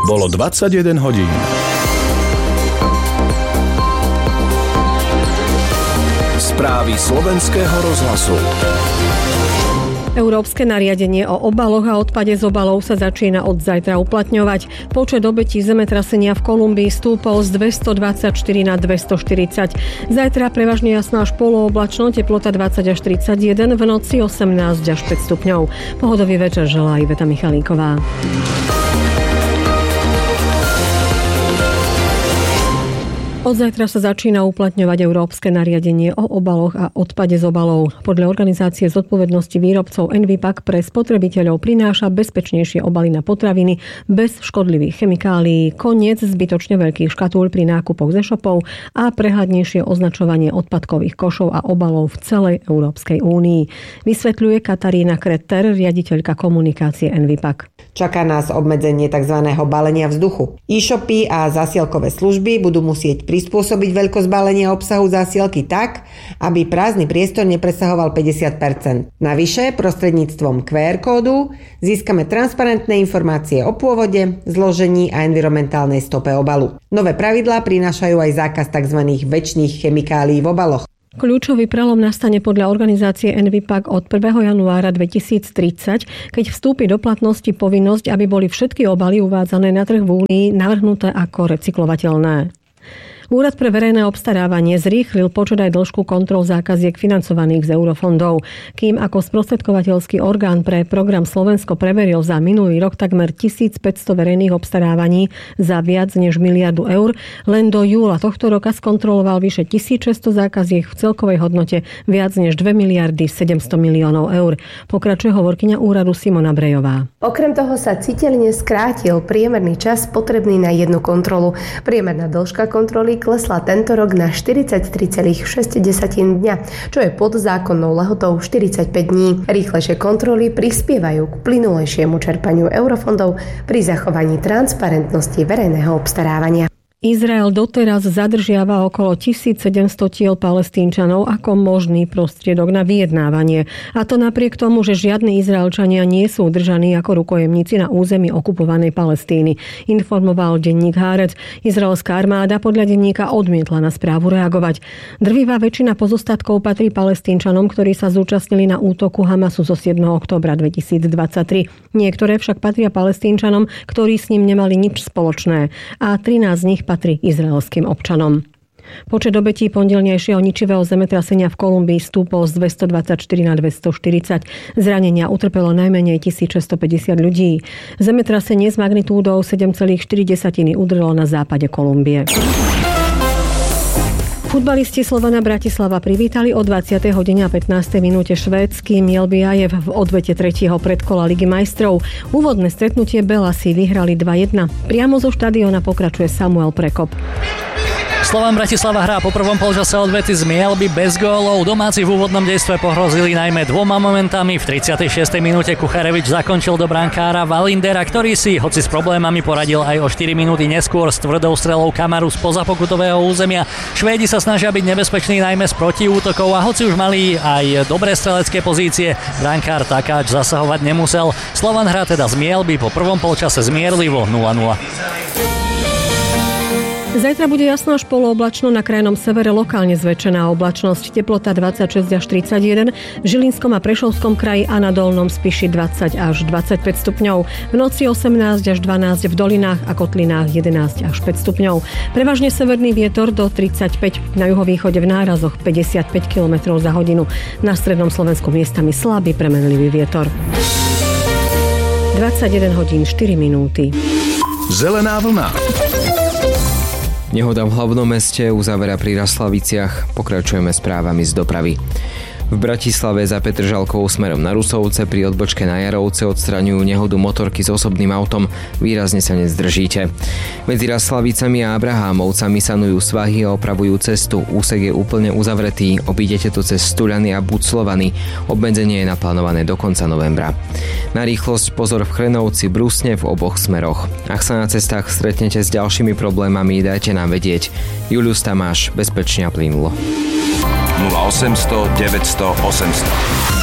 Bolo 21 hodín. Správy slovenského rozhlasu. Európske nariadenie o obaloch a odpade z obalov sa začína od zajtra uplatňovať. Počet obetí zemetrasenia v Kolumbii stúpol z 224 na 240. Zajtra prevažne jasno až polooblačno, teplota 20 až 31, v noci 18 až 5 stupňov. Pohodový večer želá Iveta Michalíková. Od zajtra sa začína uplatňovať Európske nariadenie o obaloch a odpade z obalov. Podľa organizácie zodpovednosti výrobcov Envipak pre spotrebiteľov prináša bezpečnejšie obaly na potraviny bez škodlivých chemikálií, koniec zbytočne veľkých škatúľ pri nákupoch ze shopov a prehľadnejšie označovanie odpadkových košov a obalov v celej Európskej únii. Vysvetľuje Katarína Kretter, riaditeľka komunikácie Envipak. Čaká nás obmedzenie tzv. Balenia vzduchu. E-shopy a zasielkové služby budú musieť prispôsobiť veľkosť balenia obsahu zásielky tak, aby prázdny priestor nepresahoval 50%. Navyše, prostredníctvom QR kódu získame transparentné informácie o pôvode, zložení a environmentálnej stope obalu. Nové pravidlá prinášajú aj zákaz tzv. Večných chemikálií v obaloch. Kľúčový prelom nastane podľa organizácie Envipak od 1. januára 2030, keď vstúpi do platnosti povinnosť, aby boli všetky obaly uvádzané na trh v Únii navrhnuté ako recyklovateľné. Úrad pre verejné obstarávanie zrýchlil počet aj dĺžku kontrol zákaziek financovaných z eurofondov. Kým ako sprostredkovateľský orgán pre program Slovensko preveril za minulý rok takmer 1500 verejných obstarávaní za viac než miliardu eur, len do júla tohto roka skontroloval vyše 1600 zákaziek v celkovej hodnote viac než 2 miliardy 700 miliónov eur. Pokračuje hovorkyňa úradu Simona Brejová. Okrem toho sa citeľne skrátil priemerný čas potrebný na jednu kontrolu. Priemerná dĺžka kontroly klesla tento rok na 43,6 dňa, čo je pod zákonnou lehotou 45 dní. Rýchlejšie kontroly prispievajú k plynulejšiemu čerpaniu eurofondov pri zachovaní transparentnosti verejného obstarávania. Izrael doteraz zadržiava okolo 1700 tiel Palestínčanov ako možný prostriedok na vyjednávanie. A to napriek tomu, že žiadni Izraelčania nie sú držaní ako rukojemníci na území okupovanej Palestíny, informoval denník Haaretz. Izraelská armáda podľa denníka odmietla na správu reagovať. Drvivá väčšina pozostatkov patrí Palestínčanom, ktorí sa zúčastnili na útoku Hamasu zo 7. októbra 2023. Niektoré však patria Palestínčanom, ktorí s ním nemali nič spoločné. A 13 z nich patrí izraelským občanom. Počet obetí pondelnejšieho ničivého zemetrasenia v Kolumbii stúpol z 224 na 240. Zranenia utrpelo najmenej 1650 ľudí. Zemetrasenie s magnitúdou 7,4 udrelo na západe Kolumbie. Futbalisti Slovana Bratislava privítali o 20. hodine a 15. minúte švédsky Mjällby v odvete 3. predkola Ligy majstrov. Úvodné stretnutie Belasi vyhrali 2-1. Priamo zo štadióna pokračuje Samuel Prekop. Slovan Bratislava hrá po prvom polčase odvety z Mjällby bez gólov. Domáci v úvodnom dejstve pohrozili najmä dvoma momentami. V 36. minúte Kucharevič zakončil do brankára Valindera, ktorý si, hoci s problémami, poradil aj o 4 minúty neskôr s tvrdou strelou Kamaru spoza pokutového územia. Švédi sa snažia byť nebezpeční najmä z protiútokov a hoci už mali aj dobré strelecké pozície, brankár Takáč zasahovať nemusel. Slovan hrá teda z Mjällby po prvom polčase zmierlivo 0-0. Zajtra bude jasno až polooblačno, na krajnom severe lokálne zväčšená oblačnosť, teplota 26 až 31, v Žilinskom a Prešovskom kraji a na Dolnom Spiši 20 až 25 stupňov, v noci 18 až 12, v dolinách a kotlinách 11 až 5 stupňov. Prevažne severný vietor do 35, na juhovýchode v nárazoch 55 km za hodinu, na strednom Slovensku miestami slabý premenlivý vietor. 21 hodín 4 minúty. Zelená vlna. Nehoda v hlavnom meste, uzavera pri Raslaviciach. Pokračujeme správami z dopravy. V Bratislave za Petržalkou smerom na Rusovce pri odbočke na Jarovce odstraňujú nehodu motorky s osobným autom. Výrazne sa nezdržíte. Medzi Raslavicami a Abrahámovcami sanujú svahy a opravujú cestu. Úsek je úplne uzavretý. Obídete to cez Stuľany a Buclovany. Obmedzenie je naplánované do konca novembra. Na rýchlosť pozor v Chrenovci, Brusne v oboch smeroch. Ak sa na cestách stretnete s ďalšími problémami, dajte nám vedieť. Julius Tamáš, bezpečne a plynulo. 0800 900 800.